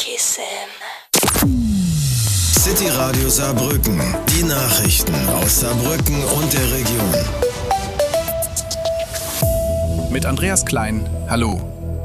Kissing. City Radio Saarbrücken. Die Nachrichten aus Saarbrücken und der Region. Mit Andreas Klein. Hallo.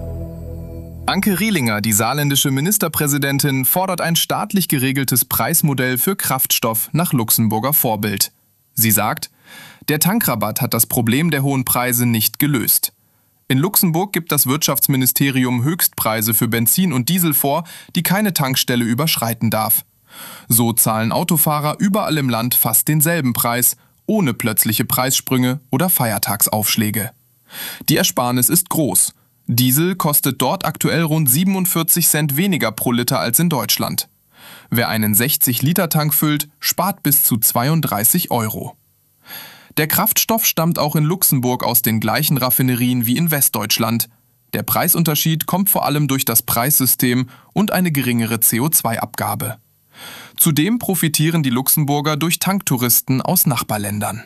Anke Rielinger, die saarländische Ministerpräsidentin, fordert ein staatlich geregeltes Preismodell für Kraftstoff nach Luxemburger Vorbild. Sie sagt, der Tankrabatt hat das Problem der hohen Preise nicht gelöst. In Luxemburg gibt das Wirtschaftsministerium Höchstpreise für Benzin und Diesel vor, die keine Tankstelle überschreiten darf. So zahlen Autofahrer überall im Land fast denselben Preis, ohne plötzliche Preissprünge oder Feiertagsaufschläge. Die Ersparnis ist groß. Diesel kostet dort aktuell rund 47 Cent weniger pro Liter als in Deutschland. Wer einen 60-Liter-Tank füllt, spart bis zu 32 Euro. Der Kraftstoff stammt auch in Luxemburg aus den gleichen Raffinerien wie in Westdeutschland. Der Preisunterschied kommt vor allem durch das Preissystem und eine geringere CO2-Abgabe. Zudem profitieren die Luxemburger durch Tanktouristen aus Nachbarländern.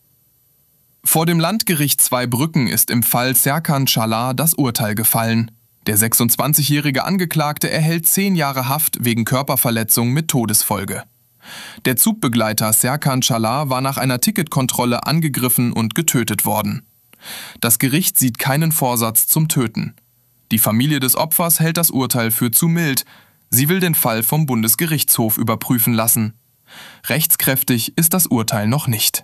Vor dem Landgericht Zweibrücken ist im Fall Serkan Çalar das Urteil gefallen. Der 26-jährige Angeklagte erhält 10 Jahre Haft wegen Körperverletzung mit Todesfolge. Der Zugbegleiter Serkan Çalar war nach einer Ticketkontrolle angegriffen und getötet worden. Das Gericht sieht keinen Vorsatz zum Töten. Die Familie des Opfers hält das Urteil für zu mild. Sie will den Fall vom Bundesgerichtshof überprüfen lassen. Rechtskräftig ist das Urteil noch nicht.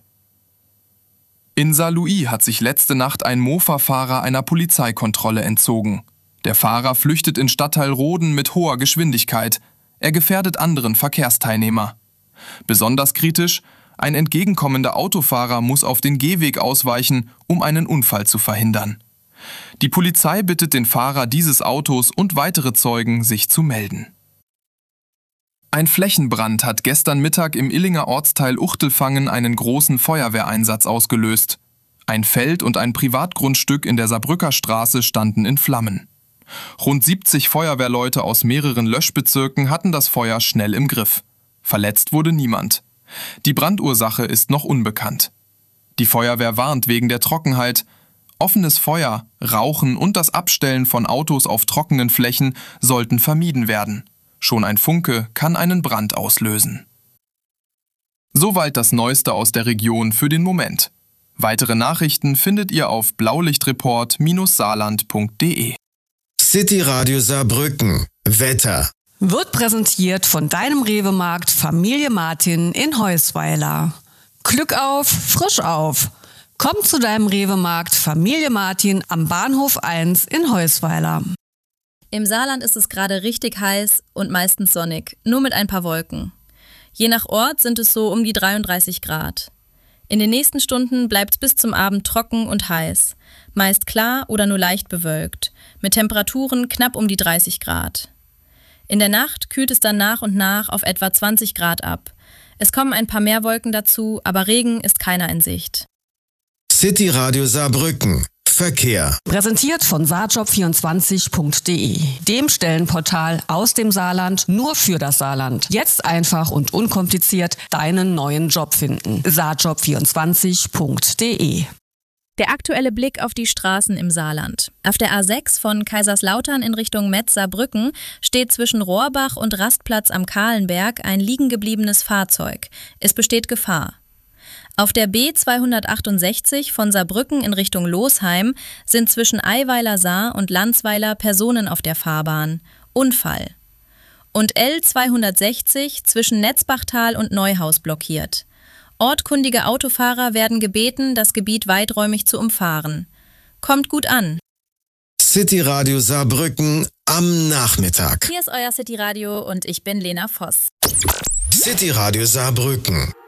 In Saarlouis hat sich letzte Nacht ein Mofa-Fahrer einer Polizeikontrolle entzogen. Der Fahrer flüchtet in Stadtteil Roden mit hoher Geschwindigkeit. Er gefährdet anderen Verkehrsteilnehmer. Besonders kritisch, ein entgegenkommender Autofahrer muss auf den Gehweg ausweichen, um einen Unfall zu verhindern. Die Polizei bittet den Fahrer dieses Autos und weitere Zeugen, sich zu melden. Ein Flächenbrand hat gestern Mittag im Illinger Ortsteil Uchtelfangen einen großen Feuerwehreinsatz ausgelöst. Ein Feld und ein Privatgrundstück in der Saarbrücker Straße standen in Flammen. Rund 70 Feuerwehrleute aus mehreren Löschbezirken hatten das Feuer schnell im Griff. Verletzt wurde niemand. Die Brandursache ist noch unbekannt. Die Feuerwehr warnt wegen der Trockenheit. Offenes Feuer, Rauchen und das Abstellen von Autos auf trockenen Flächen sollten vermieden werden. Schon ein Funke kann einen Brand auslösen. Soweit das Neueste aus der Region für den Moment. Weitere Nachrichten findet ihr auf blaulichtreport-saarland.de. City Radio Saarbrücken. Wetter. Wird präsentiert von deinem Rewe-Markt Familie Martin in Heusweiler. Glück auf, frisch auf. Komm zu deinem Rewe-Markt Familie Martin am Bahnhof 1 in Heusweiler. Im Saarland ist es gerade richtig heiß und meistens sonnig, nur mit ein paar Wolken. Je nach Ort sind es so um die 33 Grad. In den nächsten Stunden bleibt es bis zum Abend trocken und heiß, meist klar oder nur leicht bewölkt, mit Temperaturen knapp um die 30 Grad. In der Nacht kühlt es dann nach und nach auf etwa 20 Grad ab. Es kommen ein paar mehr Wolken dazu, aber Regen ist keiner in Sicht. City Radio Saarbrücken. Verkehr. Präsentiert von saarjob24.de, dem Stellenportal aus dem Saarland nur für das Saarland. Jetzt einfach und unkompliziert deinen neuen Job finden. saarjob24.de. Der aktuelle Blick auf die Straßen im Saarland. Auf der A6 von Kaiserslautern in Richtung Metz-Saarbrücken steht zwischen Rohrbach und Rastplatz am Kahlenberg ein liegengebliebenes Fahrzeug. Es besteht Gefahr. Auf der B268 von Saarbrücken in Richtung Losheim sind zwischen Eiweiler Saar und Landsweiler Personen auf der Fahrbahn. Unfall. Und L260 zwischen Netzbachtal und Neuhaus blockiert. Ortkundige Autofahrer werden gebeten, das Gebiet weiträumig zu umfahren. Kommt gut an. City Radio Saarbrücken am Nachmittag. Hier ist euer City Radio und ich bin Lena Voss. City Radio Saarbrücken.